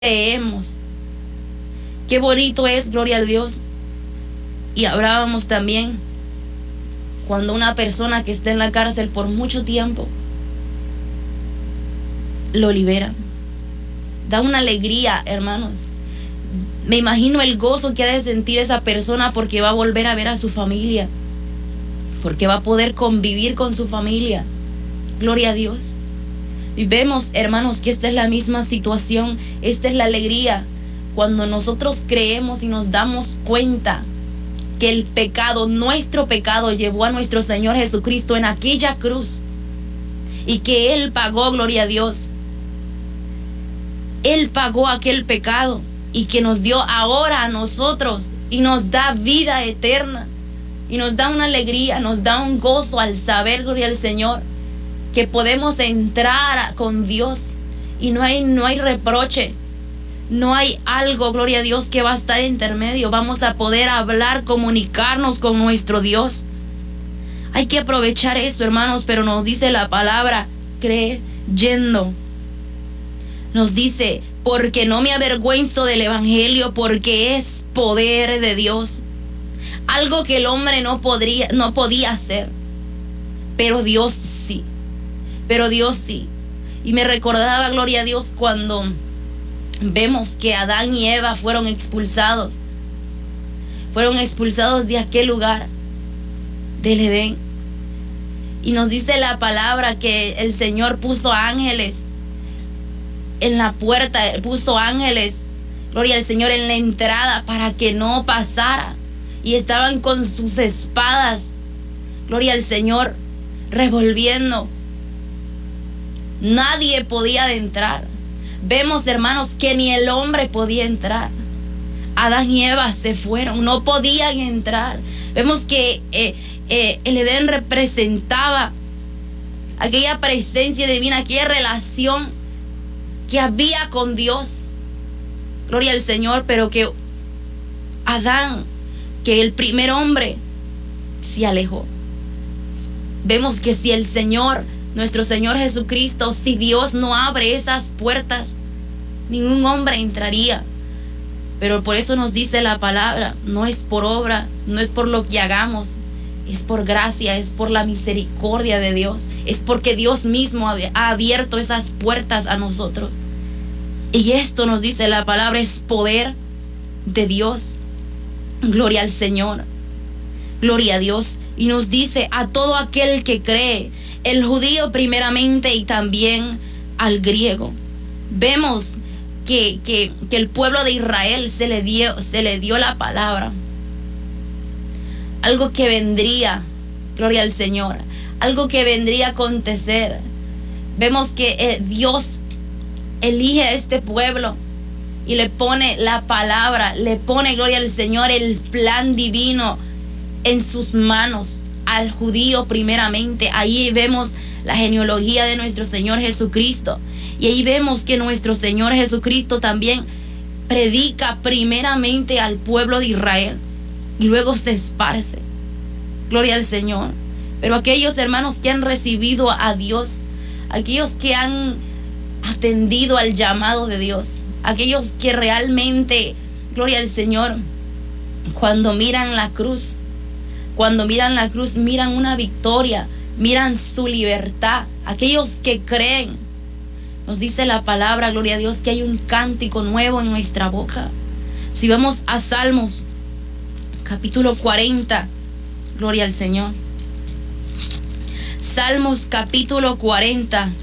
creemos. Qué bonito es, gloria a Dios. Y hablábamos también cuando una persona que está en la cárcel por mucho tiempo lo liberan. Da una alegría, hermanos. Me imagino el gozo que ha de sentir esa persona porque va a volver a ver a su familia, porque va a poder convivir con su familia. Gloria a Dios. Y vemos, hermanos, que esta es la misma situación. Esta es la alegría cuando nosotros creemos y nos damos cuenta que el pecado, nuestro pecado, llevó a nuestro Señor Jesucristo en aquella cruz y que Él pagó, gloria a Dios. Él pagó aquel pecado y que nos dio ahora a nosotros y nos da vida eterna y nos da una alegría, nos da un gozo al saber, gloria al Señor, que podemos entrar con Dios y no hay reproche, no hay algo, gloria a Dios, que va a estar intermedio. Vamos a poder hablar, comunicarnos con nuestro Dios. Hay que aprovechar eso, hermanos, pero nos dice la palabra creyendo. Nos dice, porque no me avergüenzo del evangelio, porque es poder de Dios. Algo que el hombre no podía hacer, pero Dios sí. Pero Dios sí. Y me recordaba, gloria a Dios, cuando vemos que Adán y Eva fueron expulsados de aquel lugar, del Edén. Y nos dice la palabra que el Señor puso ángeles en la puerta, puso ángeles, gloria al Señor, en la entrada para que no pasara. Y estaban con sus espadas, gloria al Señor, revolviendo. Nadie podía entrar. Vemos, hermanos, que ni el hombre podía entrar. Adán y Eva se fueron, no podían entrar. Vemos que el Edén representaba aquella presencia divina, aquella relación que había con Dios. Gloria al Señor, pero que Adán, que el primer hombre, se alejó. Vemos que si el Señor, nuestro Señor Jesucristo, si Dios no abre esas puertas, ningún hombre entraría. Pero por eso nos dice la palabra, no es por obra, no es por lo que hagamos, es por gracia, es por la misericordia de Dios, es porque Dios mismo ha abierto esas puertas a nosotros. Y esto nos dice la palabra, es poder de Dios. Gloria al Señor, gloria a Dios. Y nos dice a todo aquel que cree, el judío primeramente y también al griego. Vemos que el pueblo de Israel se le dio la palabra. Algo que vendría, gloria al Señor, algo que vendría a acontecer. Vemos que Dios elige a este pueblo y le pone la palabra, le pone, gloria al Señor, el plan divino en sus manos. Al judío primeramente, ahí vemos la genealogía de nuestro Señor Jesucristo. Y ahí vemos que nuestro Señor Jesucristo también predica primeramente al pueblo de Israel y luego se esparce. Gloria al Señor. Pero aquellos hermanos que han recibido a Dios, aquellos que han atendido al llamado de Dios, aquellos que realmente, gloria al Señor, cuando miran la cruz, miran una victoria, miran su libertad. Aquellos que creen, nos dice la palabra, gloria a Dios, que hay un cántico nuevo en nuestra boca. Si vamos a Salmos, capítulo 40, gloria al Señor. Salmos, capítulo 40.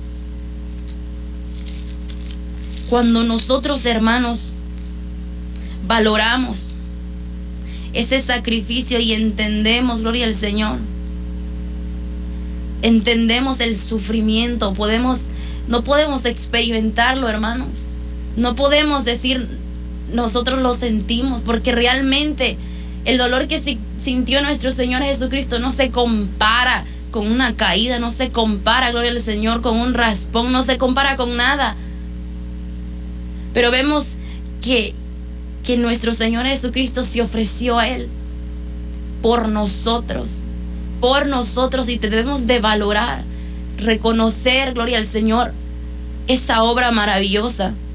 Cuando nosotros, hermanos, valoramos ese sacrificio y entendemos, gloria al Señor, entendemos el sufrimiento, no podemos experimentarlo, hermanos, no podemos decir nosotros lo sentimos, porque realmente el dolor que sintió nuestro Señor Jesucristo no se compara con una caída, no se compara, gloria al Señor, con un raspón, no se compara con nada. Pero vemos que nuestro Señor Jesucristo se ofreció a Él por nosotros, y debemos de valorar, reconocer, gloria al Señor, esa obra maravillosa